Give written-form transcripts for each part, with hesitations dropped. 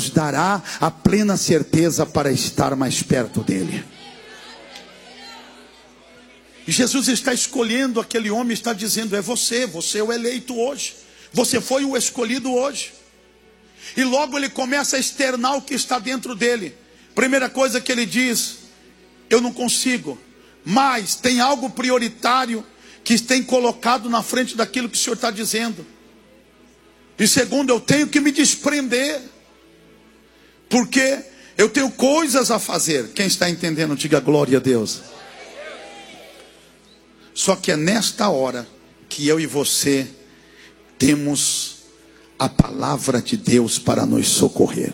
dará a plena certeza para estar mais perto dele. E Jesus está escolhendo aquele homem, está dizendo: é você, você é o eleito hoje, você foi o escolhido hoje. E logo ele começa a externar o que está dentro dele. Primeira coisa que ele diz: eu não consigo, mas tem algo prioritário que tem colocado na frente daquilo que o Senhor está dizendo. E segundo, eu tenho que me desprender, porque eu tenho coisas a fazer. Quem está entendendo, diga glória a Deus. Só que é nesta hora que eu e você temos a palavra de Deus para nos socorrer.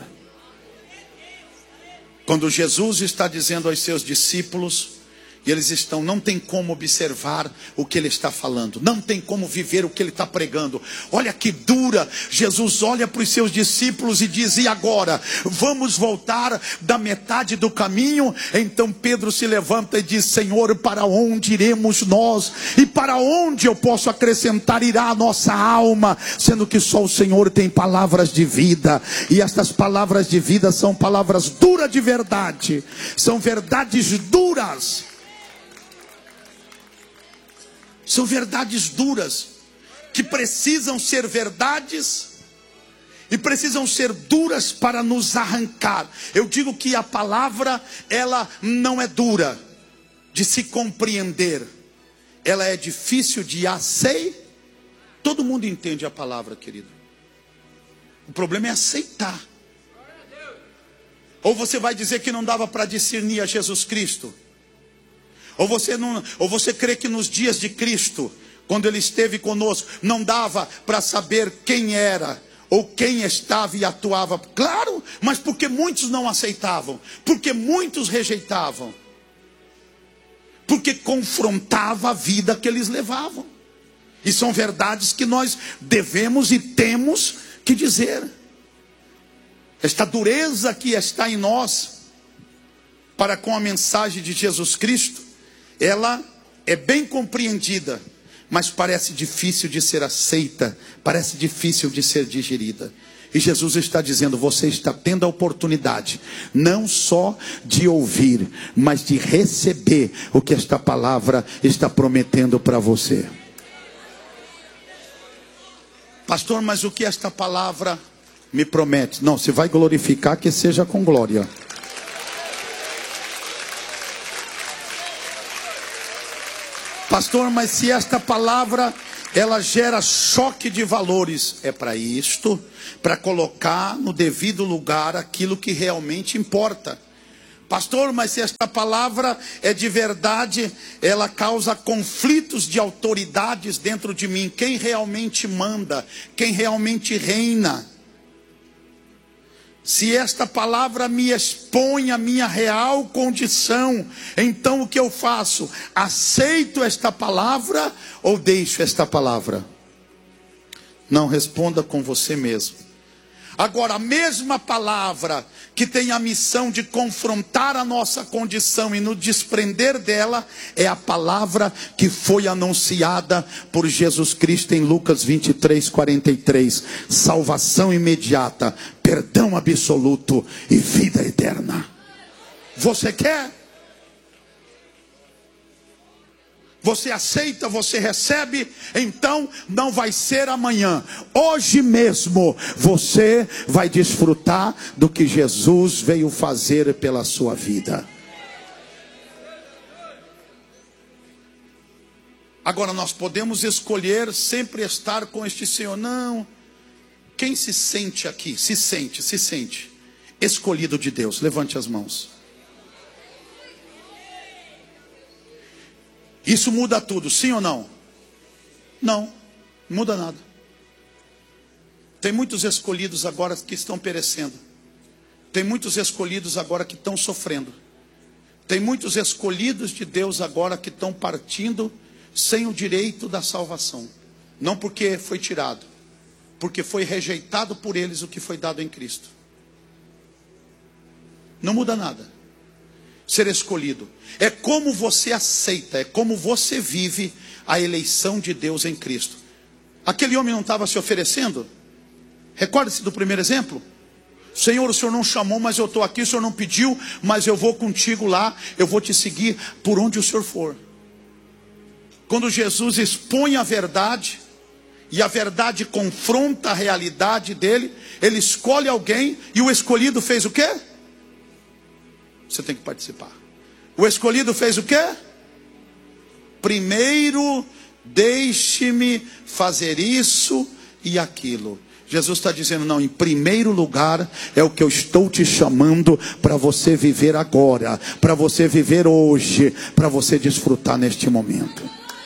Quando Jesus está dizendo aos seus discípulos, e eles estão, não tem como observar o que ele está falando, não tem como viver o que ele está pregando. Olha que dura. Jesus olha para os seus discípulos e diz: e agora? Vamos voltar da metade do caminho? Então Pedro se levanta e diz: Senhor, para onde iremos nós? E para onde eu posso acrescentar irá a nossa alma? Sendo que só o Senhor tem palavras de vida. E estas palavras de vida são palavras duras de verdade. São verdades duras. São verdades duras, que precisam ser verdades, e precisam ser duras para nos arrancar. Eu digo que a palavra, ela não é dura de se compreender, ela é difícil de aceitar. Todo mundo entende a palavra, querido. O problema é aceitar. Ou você vai dizer que não dava para discernir a Jesus Cristo? Ou você crê que nos dias de Cristo, quando ele esteve conosco, não dava para saber quem era, ou quem estava e atuava? Claro, mas porque muitos não aceitavam, porque muitos rejeitavam, porque confrontava a vida que eles levavam. E são verdades que nós devemos e temos que dizer. Esta dureza que está em nós, para com a mensagem de Jesus Cristo, ela é bem compreendida, mas parece difícil de ser aceita, parece difícil de ser digerida. E Jesus está dizendo: você está tendo a oportunidade, não só de ouvir, mas de receber o que esta palavra está prometendo para você. Pastor, mas o que esta palavra me promete? Não, se vai glorificar, que seja com glória. Pastor, mas se esta palavra, ela gera choque de valores, é para isto, para colocar no devido lugar aquilo que realmente importa. Pastor, mas se esta palavra é de verdade, ela causa conflitos de autoridades dentro de mim. Quem realmente manda? Quem realmente reina? Se esta palavra me expõe a minha real condição, então o que eu faço? Aceito esta palavra ou deixo esta palavra? Não, responda com você mesmo. Agora, a mesma palavra que tem a missão de confrontar a nossa condição e nos desprender dela, é a palavra que foi anunciada por Jesus Cristo em Lucas 23:43. Salvação imediata, perdão absoluto e vida eterna. Você quer? Você aceita, você recebe? Então não vai ser amanhã, hoje mesmo você vai desfrutar do que Jesus veio fazer pela sua vida. Agora nós podemos escolher sempre estar com este Senhor. Não. Quem se sente aqui? Se sente escolhido de Deus, levante as mãos. Isso muda tudo, sim ou não? Não muda nada. Tem muitos escolhidos agora que estão perecendo. Tem muitos escolhidos agora que estão sofrendo. Tem muitos escolhidos de Deus agora que estão partindo sem o direito da salvação. Não porque foi tirado, porque foi rejeitado por eles o que foi dado em Cristo. Não muda nada. Ser escolhido é como você aceita, é como você vive a eleição de Deus em Cristo. Aquele homem não estava se oferecendo? Recorda-se do primeiro exemplo? Senhor, o Senhor não chamou, mas eu estou aqui. O Senhor não pediu, mas eu vou contigo lá. Eu vou te seguir por onde o Senhor for. Quando Jesus expõe a verdade, e a verdade confronta a realidade dele, ele escolhe alguém, e o escolhido fez o quê? Você tem que participar. O escolhido fez o quê? Primeiro, deixe-me fazer isso e aquilo. Jesus está dizendo, não, em primeiro lugar é o que eu estou te chamando para você viver agora, para você viver hoje, para você desfrutar neste momento.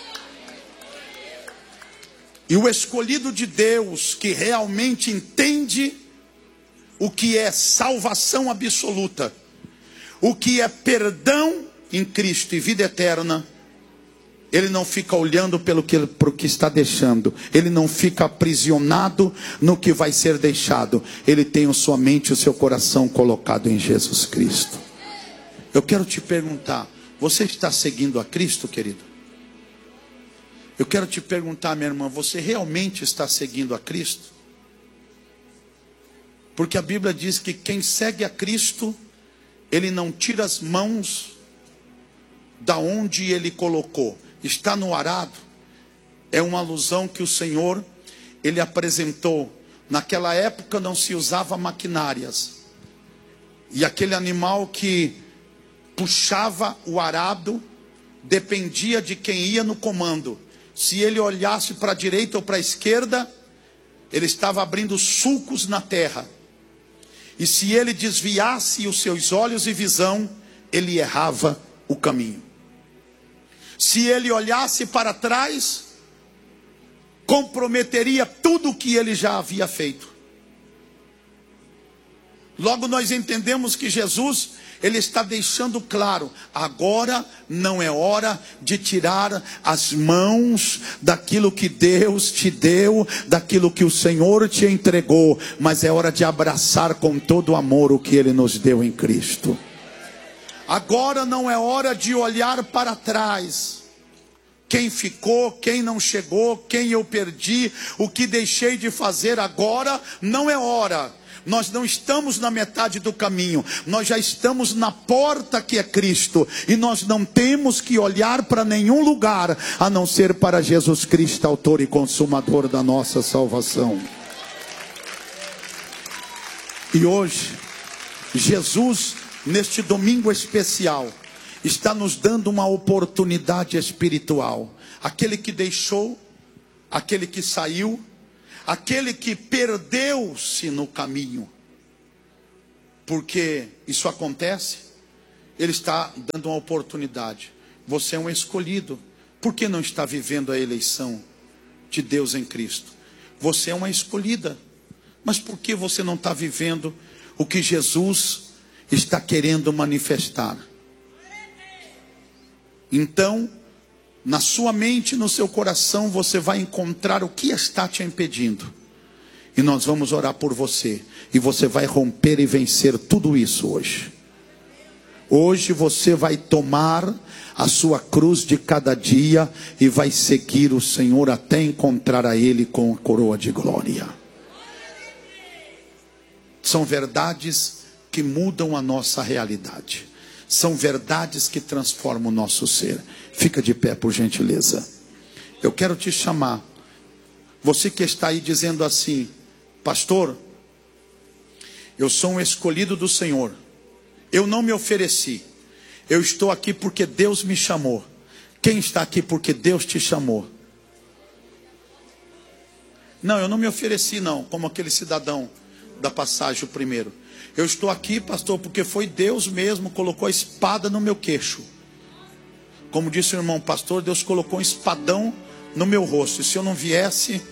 E o escolhido de Deus, que realmente entende o que é salvação absoluta, o que é perdão em Cristo e vida eterna, ele não fica olhando para o que está deixando. Ele não fica aprisionado no que vai ser deixado. Ele tem a sua mente e o seu coração colocado em Jesus Cristo. Eu quero te perguntar, você está seguindo a Cristo, querido? Eu quero te perguntar, minha irmã, você realmente está seguindo a Cristo? Porque a Bíblia diz que quem segue a Cristo, ele não tira as mãos da onde ele colocou. Está no arado. É uma alusão que o Senhor, ele apresentou. Naquela época não se usava maquinárias. E aquele animal que puxava o arado, dependia de quem ia no comando. Se ele olhasse para a direita ou para a esquerda, ele estava abrindo sulcos na terra. E se ele desviasse os seus olhos e visão, ele errava o caminho. Se ele olhasse para trás, comprometeria tudo o que ele já havia feito. Logo nós entendemos que Jesus, ele está deixando claro, agora não é hora de tirar as mãos daquilo que Deus te deu, daquilo que o Senhor te entregou, mas é hora de abraçar com todo amor o que ele nos deu em Cristo. Agora não é hora de olhar para trás. Quem ficou, quem não chegou, quem eu perdi, o que deixei de fazer, agora não é hora. Nós não estamos na metade do caminho, nós já estamos na porta que é Cristo. E nós não temos que olhar para nenhum lugar, a não ser para Jesus Cristo, autor e consumador da nossa salvação. E hoje, Jesus, neste domingo especial, está nos dando uma oportunidade espiritual. Aquele que deixou, aquele que saiu, aquele que perdeu-se no caminho, porque isso acontece, ele está dando uma oportunidade. Você é um escolhido, por que não está vivendo a eleição de Deus em Cristo? Você é uma escolhida, mas por que você não está vivendo o que Jesus está querendo manifestar? Então, na sua mente, no seu coração, você vai encontrar o que está te impedindo. E nós vamos orar por você. E você vai romper e vencer tudo isso hoje. Hoje você vai tomar a sua cruz de cada dia e vai seguir o Senhor até encontrar a Ele com a coroa de glória. São verdades que mudam a nossa realidade. São verdades que transformam o nosso ser. Fica de pé, por gentileza. Eu quero te chamar. Você que está aí dizendo assim: pastor, eu sou um escolhido do Senhor. Eu não me ofereci. Eu estou aqui porque Deus me chamou. Quem está aqui porque Deus te chamou? Não, eu não me ofereci não, como aquele cidadão da passagem o primeiro. Eu estou aqui, pastor, porque foi Deus mesmo que colocou a espada no meu queixo. Como disse o irmão pastor, Deus colocou um espadão no meu rosto. E se eu não viesse...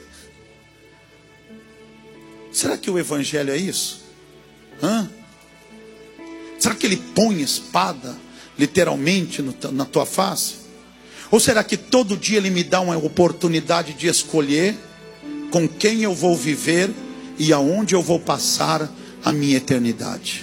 Será que o evangelho é isso? Será que ele põe espada, literalmente, na tua face? Ou será que todo dia ele me dá uma oportunidade de escolher com quem eu vou viver e aonde eu vou passar a minha eternidade?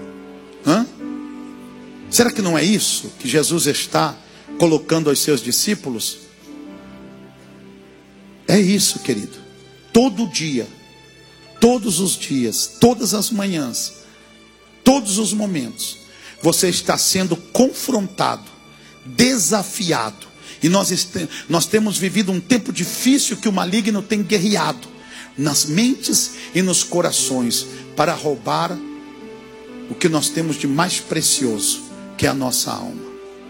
Será que não é isso que Jesus está colocando aos seus discípulos? É isso, querido. Todo dia todos os dias, todas as manhãs, todos os momentos, você está sendo confrontado, desafiado. E nós temos vivido um tempo difícil que o maligno tem guerreado nas mentes e nos corações para roubar o que nós temos de mais precioso, que é a nossa alma.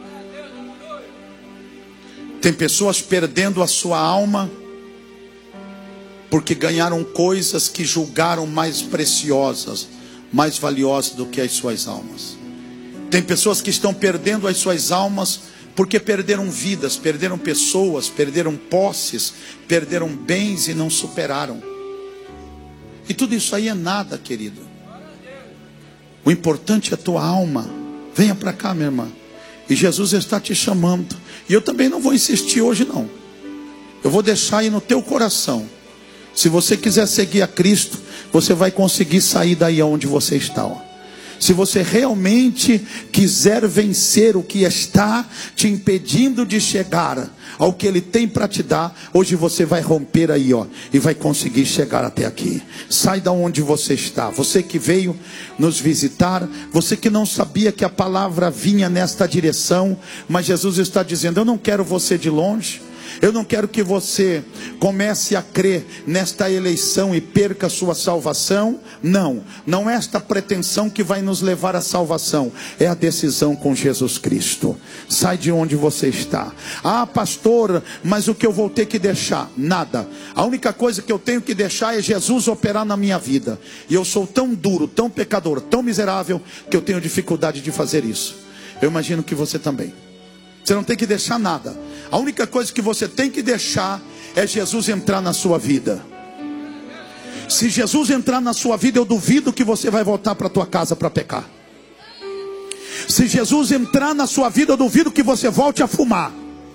Tem pessoas perdendo a sua alma porque ganharam coisas que julgaram mais preciosas, mais valiosas do que as suas almas. Tem pessoas que estão perdendo as suas almas porque perderam vidas, perderam pessoas, perderam posses, perderam bens e não superaram. E tudo isso aí é nada, querido. O importante é a tua alma. Venha para cá, minha irmã. E Jesus está te chamando. E eu também não vou insistir hoje, não. Eu vou deixar aí no teu coração. Se você quiser seguir a Cristo, você vai conseguir sair daí onde você está, ó. Se você realmente quiser vencer o que está te impedindo de chegar ao que Ele tem para te dar, hoje você vai romper aí, ó, e vai conseguir chegar até aqui. Sai da onde você está. Você que veio nos visitar, você que não sabia que a palavra vinha nesta direção, mas Jesus está dizendo: eu não quero você de longe. Eu não quero que você comece a crer nesta eleição e perca a sua salvação. Não é esta pretensão que vai nos levar à salvação. É a decisão com Jesus Cristo. Sai de onde você está. Ah, pastor, mas o que eu vou ter que deixar? Nada. A única coisa que eu tenho que deixar é Jesus operar na minha vida. E eu sou tão duro, tão pecador, tão miserável, que eu tenho dificuldade de fazer isso. Eu imagino que você também. Você não tem que deixar nada. A única coisa que você tem que deixar é Jesus entrar na sua vida. Se Jesus entrar na sua vida, eu duvido que você vai voltar para a tua casa para pecar. Se Jesus entrar na sua vida, eu duvido que você volte a fumar.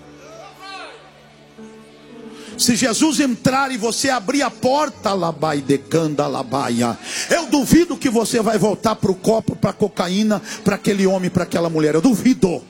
Se Jesus entrar e você abrir a porta, labai decanda labaia, eu duvido que você vai voltar para o copo, para a cocaína, para aquele homem, para aquela mulher. Eu duvido.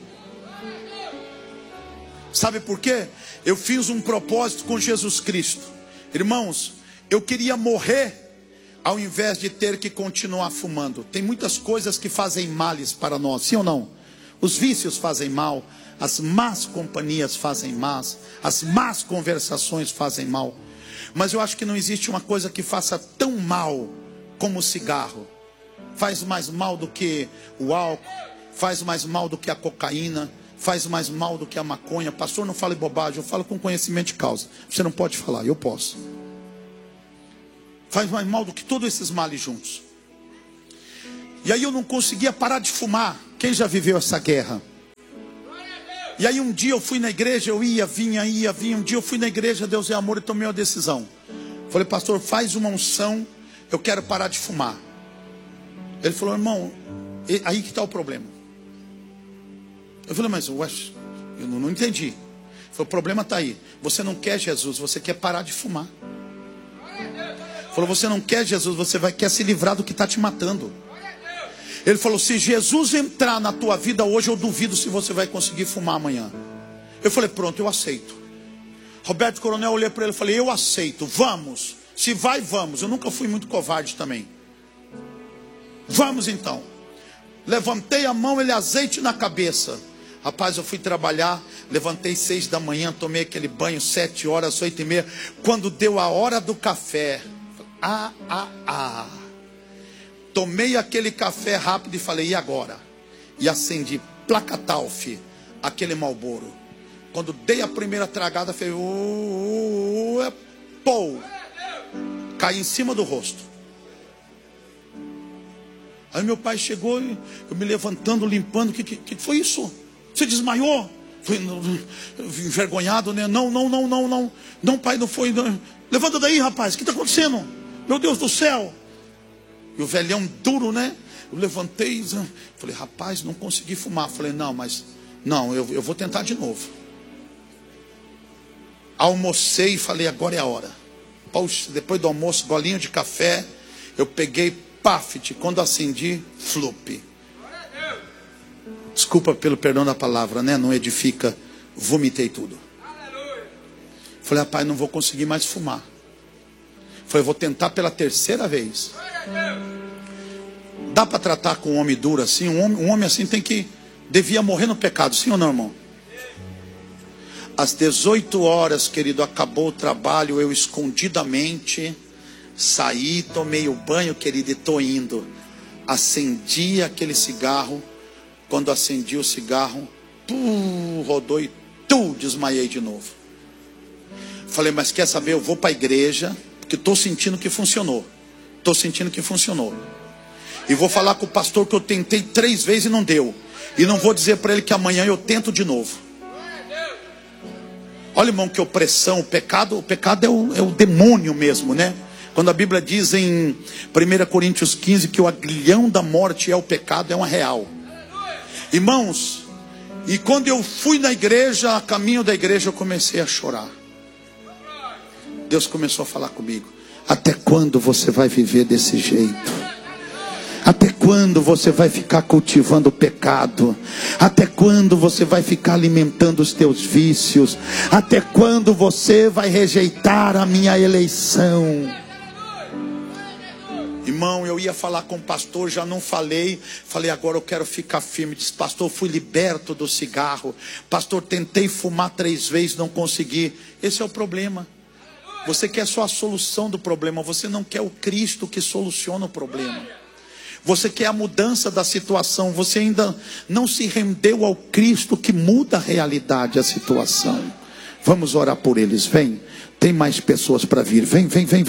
Sabe por quê? Eu fiz um propósito com Jesus Cristo. Irmãos, eu queria morrer ao invés de ter que continuar fumando. Tem muitas coisas que fazem males para nós, sim ou não? Os vícios fazem mal, as más companhias fazem mal, as más conversações fazem mal. Mas eu acho que não existe uma coisa que faça tão mal como o cigarro. Faz mais mal do que o álcool, faz mais mal do que a cocaína, faz mais mal do que a maconha. Pastor, não fale bobagem, eu falo com conhecimento de causa. Você não pode falar, eu posso. Faz mais mal do que todos esses males juntos. E aí eu não conseguia parar de fumar. Quem já viveu essa guerra? E aí um dia eu fui na igreja, eu ia, vinha. Um dia eu fui na igreja, Deus é amor, e tomei uma decisão. Falei: pastor, faz uma unção, eu quero parar de fumar. Ele falou: irmão, aí que está o problema. Eu falei: mas ué, eu não entendi. Ele falou: o problema está aí. Você não quer Jesus, você quer parar de fumar. Ele falou: você não quer Jesus, você quer se livrar do que está te matando. Ele falou: se Jesus entrar na tua vida hoje, eu duvido se você vai conseguir fumar amanhã. Eu falei: pronto, eu aceito. Roberto Coronel, olhei para ele e falei: eu aceito, vamos. Se vai, vamos. Eu nunca fui muito covarde também. Vamos então. Levantei a mão, ele azeite na cabeça. Rapaz, eu fui trabalhar, levantei 6 da manhã, tomei aquele banho 7 horas, 8h30. Quando deu a hora do café, tomei aquele café rápido e falei: e agora? E acendi Placatalf, aquele Marlboro. Quando dei a primeira tragada, falei: pô, caí em cima do rosto. Aí meu pai chegou, eu me levantando, limpando. O que foi isso? Você desmaiou? Fui envergonhado, né? Não, pai, não foi. Não. Levanta daí, rapaz, o que está acontecendo? Meu Deus do céu. E o velhão duro, né? Eu levantei, falei: rapaz, não consegui fumar. Falei: eu vou tentar de novo. Almocei e falei: agora é a hora. Poxa, depois do almoço, golinho de café, eu peguei Pafit, quando acendi, flup. Desculpa pelo perdão da palavra, né? Não edifica, vomitei tudo. Falei: rapaz, não vou conseguir mais fumar. Falei, vou tentar pela terceira vez. Dá para tratar com um homem duro assim? Um homem assim devia morrer no pecado, sim ou não, irmão? Às 18 horas, querido, acabou o trabalho, eu escondidamente saí, tomei o banho, querido, e estou indo. Acendi aquele cigarro. Quando acendi o cigarro, rodou e desmaiei de novo. Falei, mas quer saber, eu vou para a igreja, porque estou sentindo que funcionou. E vou falar com o pastor que eu tentei 3 vezes e não deu. E não vou dizer para ele que amanhã eu tento de novo. Olha, irmão, que opressão. O pecado é o demônio mesmo, né? Quando a Bíblia diz em 1 Coríntios 15 que o aguilhão da morte é o pecado, é uma real. Irmãos, e quando eu fui na igreja, a caminho da igreja, eu comecei a chorar. Deus começou a falar comigo. Até quando você vai viver desse jeito? Até quando você vai ficar cultivando o pecado? Até quando você vai ficar alimentando os teus vícios? Até quando você vai rejeitar a minha eleição? Irmão, eu ia falar com o pastor, já não falei. Falei, agora eu quero ficar firme. Disse, pastor, fui liberto do cigarro. Pastor, tentei fumar 3 vezes, não consegui. Esse é o problema. Você quer só a solução do problema. Você não quer o Cristo que soluciona o problema. Você quer a mudança da situação. Você ainda não se rendeu ao Cristo que muda a realidade, a situação. Vamos orar por eles, vem. Tem mais pessoas para vir. Vem.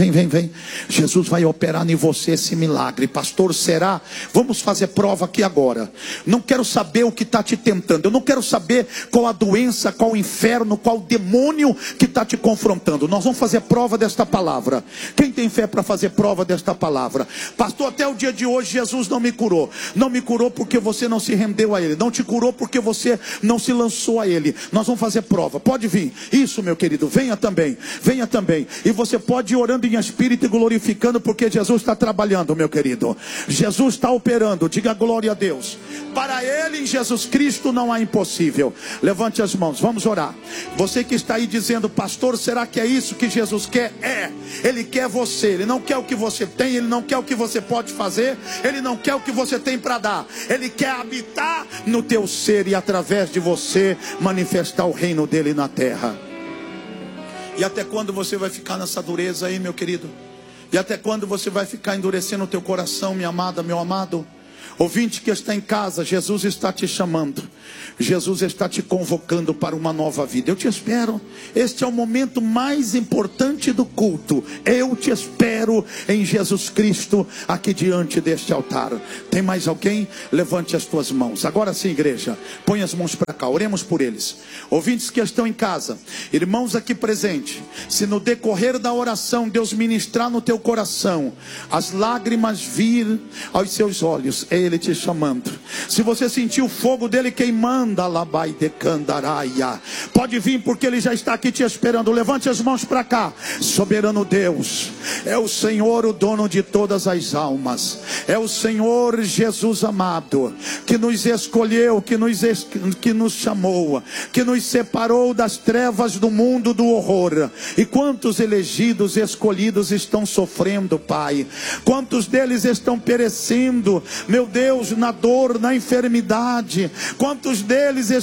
Jesus vai operar em você esse milagre. Pastor, será? Vamos fazer prova aqui agora. Não quero saber o que está te tentando. Eu não quero saber qual a doença, qual o inferno, qual o demônio que está te confrontando. Nós vamos fazer prova desta palavra. Quem tem fé para fazer prova desta palavra? Pastor, até o dia de hoje Jesus não me curou. Não me curou porque você não se rendeu a Ele. Não te curou porque você não se lançou a Ele. Nós vamos fazer prova. Pode vir. Isso, meu querido. Venha também. E você pode ir orando em espírito e glorificando, porque Jesus está trabalhando, meu querido. Jesus está operando. Diga glória a Deus. Para Ele, em Jesus Cristo, não há impossível. Levante as mãos, vamos orar. Você que está aí dizendo, pastor, será que é isso que Jesus quer? É. Ele quer você. Ele não quer o que você tem. Ele não quer o que você pode fazer. Ele não quer o que você tem para dar. Ele quer habitar no teu ser e através de você manifestar o reino dele na terra. E até quando você vai ficar nessa dureza aí, meu querido? E até quando você vai ficar endurecendo o teu coração, minha amada, meu amado? Ouvinte que está em casa, Jesus está te chamando. Jesus está te convocando para uma nova vida. Eu te espero. Este é o momento mais importante do culto. Eu te espero em Jesus Cristo aqui diante deste altar. Tem mais alguém? Levante as tuas mãos. Agora sim, igreja, põe as mãos para cá. Oremos por eles. Ouvintes que estão em casa, irmãos aqui presentes, se no decorrer da oração Deus ministrar no teu coração, as lágrimas vir aos seus olhos, é Ele te chamando. Se você sentir o fogo dele queimando, pode vir, porque Ele já está aqui te esperando. Levante as mãos para cá. Soberano Deus, é o Senhor o dono de todas as almas. É o Senhor Jesus amado, que nos escolheu, que nos chamou, que nos separou das trevas do mundo do horror. E quantos elegidos, escolhidos estão sofrendo, Pai? Quantos deles estão perecendo, meu Deus, na dor, na enfermidade? Quantos deles